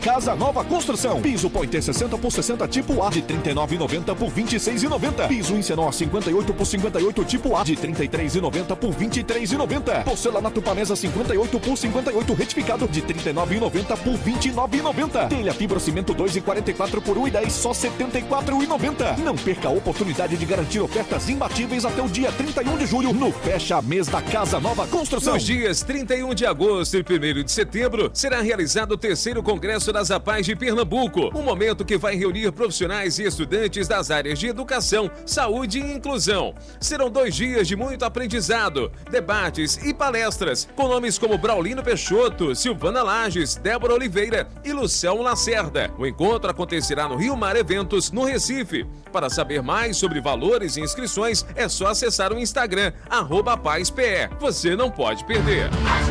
Casa Nova Construção. Piso Pointer 60 por 60 tipo A de R$ 39,90 por R$ 26,90. Piso Incenor 58 por 58 tipo A de R$ 33,90 por R$ 23,90. Porcelanato Panesa 58 por 58 retificado de R$ 39,90 por R$ 29,90. Telha Fibrocimento 2,44 por R$ 1,10 só R$ 74,90. Não perca a oportunidade de garantir ofertas imbatíveis até o dia 31 de julho no Fecha Mês da Casa Nova Construção. Nos dias 31 de agosto e 1º de setembro será realizado o 3º Congresso das APAES de Pernambuco, um momento que vai reunir profissionais e estudantes das áreas de educação, saúde e inclusão. Serão 2 dias de muito aprendizado, debates e palestras com nomes como Braulino Peixoto, Silvana Lages, Débora Oliveira e Luciano Lacerda. O encontro acontecerá no Rio Mar Eventos, no Recife. Para saber mais sobre valores e inscrições, é só acessar o Instagram, @APAESPE. Você não pode perder.